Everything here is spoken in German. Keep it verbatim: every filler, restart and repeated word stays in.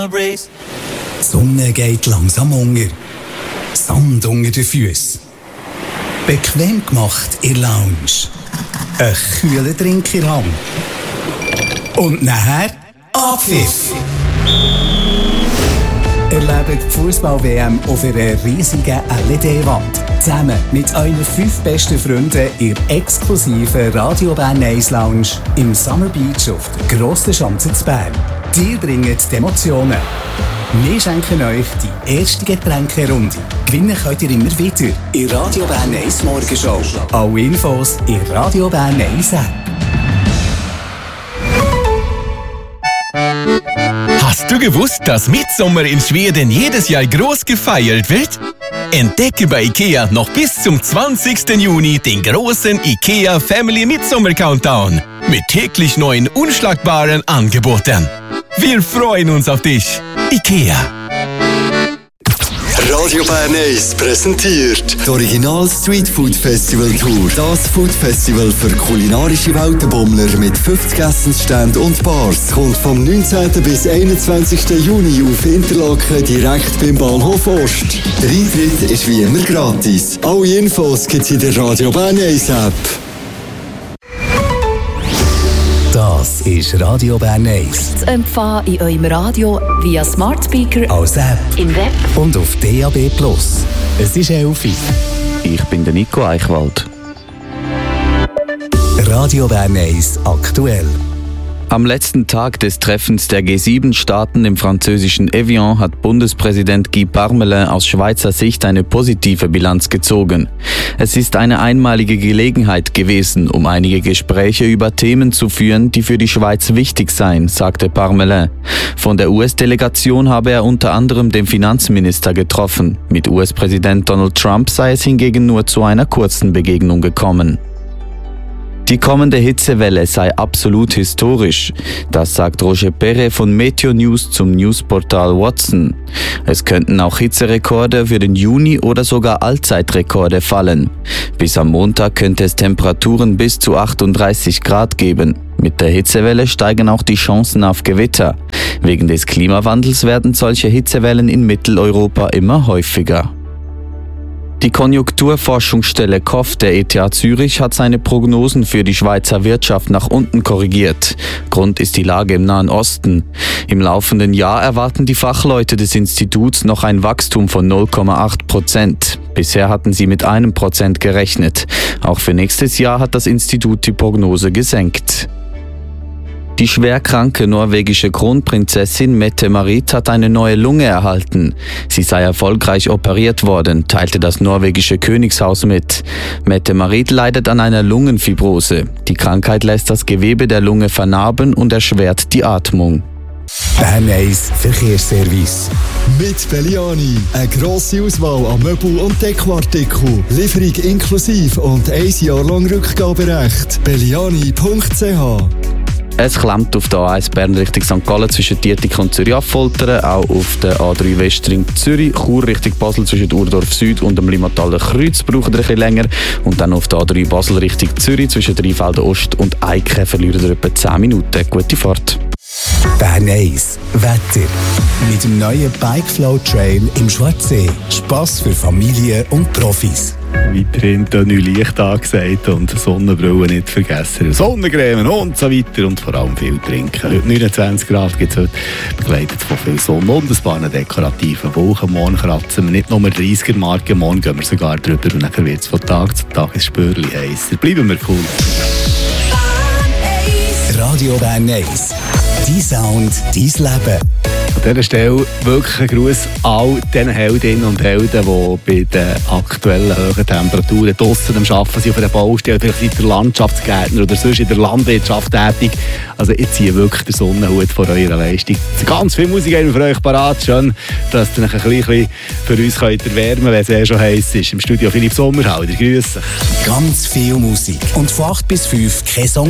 Die Sonne geht langsam unter. Sand unter den Füßen. Bequem gemacht in der Lounge. Ein kühler Drink in der Hand. Und nachher Abpfiff. Erlebt die Fußball-W M auf einer riesigen L E D-Wand. Zusammen mit euren fünf besten Freunden in der exklusiven Radio Bern eins Lounge im Summer Beach auf der Grossen Schanze zu Bern. Ihr bringt die Emotionen. Wir schenken euch die erste Getränkerunde. Gewinnen könnt ihr immer wieder in Radio Bern eins Morgenshow. Alle Infos in Radio Bern eins App. Hast du gewusst, dass Mitsommer in Schweden jedes Jahr groß gefeiert wird? Entdecke bei IKEA noch bis zum zwanzigsten Juni den großen IKEA Family Mitsommer Countdown mit täglich neuen unschlagbaren Angeboten. Wir freuen uns auf dich. IKEA. Radio Bern eins präsentiert die Original Street Food Festival Tour. Das Food Festival für kulinarische Weltenbummler mit fünfzig Essensständen und Bars kommt vom neunzehnten bis einundzwanzigsten Juni auf Interlaken direkt beim Bahnhof Ost. Der Eintritt ist wie immer gratis. Alle Infos gibt es in der Radio Bern eins App. Das ist Radio Bern eins. Zu empfangen in eurem Radio via Smart Speaker, als App, im Web und auf D A B Plus. Es ist elfi. Ich bin der Nico Eichwald. Radio Bern eins aktuell. Am letzten Tag des Treffens der G sieben Staaten im französischen Evian hat Bundespräsident Guy Parmelin aus Schweizer Sicht eine positive Bilanz gezogen. Es ist eine einmalige Gelegenheit gewesen, um einige Gespräche über Themen zu führen, die für die Schweiz wichtig seien, sagte Parmelin. Von der U S-Delegation habe er unter anderem den Finanzminister getroffen. Mit U S-Präsident Donald Trump sei es hingegen nur zu einer kurzen Begegnung gekommen. Die kommende Hitzewelle sei absolut historisch. Das sagt Roger Perret von Meteo News zum Newsportal Watson. Es könnten auch Hitzerekorde für den Juni oder sogar Allzeitrekorde fallen. Bis am Montag könnte es Temperaturen bis zu achtunddreißig Grad geben. Mit der Hitzewelle steigen auch die Chancen auf Gewitter. Wegen des Klimawandels werden solche Hitzewellen in Mitteleuropa immer häufiger. Die Konjunkturforschungsstelle K O F der E T H Zürich hat seine Prognosen für die Schweizer Wirtschaft nach unten korrigiert. Grund ist die Lage im Nahen Osten. Im laufenden Jahr erwarten die Fachleute des Instituts noch ein Wachstum von null Komma acht Prozent. Bisher hatten sie mit einem Prozent gerechnet. Auch für nächstes Jahr hat das Institut die Prognose gesenkt. Die schwerkranke norwegische Kronprinzessin Mette-Marit hat eine neue Lunge erhalten. Sie sei erfolgreich operiert worden, teilte das norwegische Königshaus mit. Mette-Marit leidet an einer Lungenfibrose. Die Krankheit lässt das Gewebe der Lunge vernarben und erschwert die Atmung. Bern eins Verkehrsservice. Mit Belliani. Eine grosse Auswahl an Möbel- und Dekoartikeln. Lieferung inklusive und ein Jahr lang Rückgaberecht. belliani punkt c h. Es klemmt auf der A eins Bern Richtung Sankt Gallen zwischen Dietik und Zürich-Affoltern, auch auf der A drei Westring Zürich, Chur Richtung Basel zwischen Urdorf Süd und dem Limmataler Kreuz braucht ihr ein bisschen länger und dann auf der A drei Basel Richtung Zürich zwischen Rheinfelden Ost und Eiken verlieren ihr etwa zehn Minuten. Gute Fahrt. Bern eins Wetter. Mit dem neuen Bikeflow Trail im Schwarzsee. Spass für Familien und Profis. Weiterhin Tönü Licht angesagt und Sonnenbrille nicht vergessen. Sonnencreme und so weiter und vor allem viel trinken. Heute neunundzwanzig Grad gibt es heute, begleitet von viel Sonne und ein paar dekorativen Wolken. Morgen kratzen wir nicht nur dreißiger Marken, morgen gehen wir sogar drüber und dann wird es von Tag zu Tag ein Spürchen heißer. Bleiben wir cool. Radio Bern eins. Dein Sound, dein Leben. An dieser Stelle wirklich ein Gruß all den Heldinnen und Helden, die bei den aktuellen hohen Temperaturen draussen am Arbeiten sind, auf einer Baustelle, vielleicht seid ihr Landschaftsgärtner oder sonst in der Landwirtschaft tätig. Also ich ziehe wirklich den Sonnenhut vor eurer Leistung. Ganz viel Musik haben wir für euch parat. Schön, dass ihr euch ein bisschen für uns könnt erwärmen könnt, wenn es eh schon heiß ist. Im Studio Philipp Sommerhalder. Grüße. Ganz viel Musik. Und von acht bis fünf kein Song